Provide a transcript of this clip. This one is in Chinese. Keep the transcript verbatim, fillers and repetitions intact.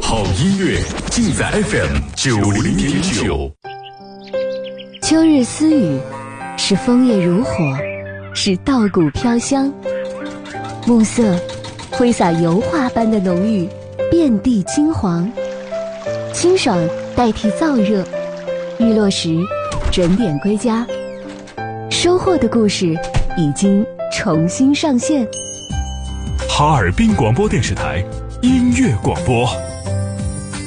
好音乐尽在 F M 九零点九。 秋日私语，是枫叶如火，是稻谷飘香。暮色挥洒油画般的浓郁，遍地金黄。清爽代替燥热，日落时准点归家。收获的故事已经重新上线。 哈尔滨广播电视台音乐广播。